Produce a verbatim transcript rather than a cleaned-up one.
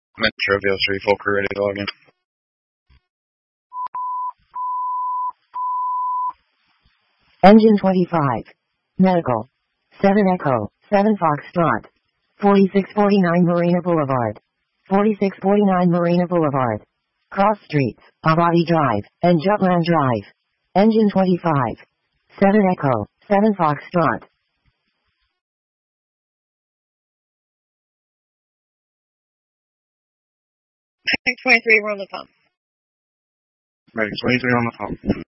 Metroville three, full crew ready to log in. Engine twenty-five. Medical. seven Echo, seven Foxtrot. forty-six forty-nine Marina Boulevard. forty-six forty-nine Marina Boulevard. Cross Streets, Abadi Drive, and Jutland Drive. Engine twenty-five. seven Echo, seven Foxtrot. twenty-three, we're on the phone. Ready, twenty-three on the phone.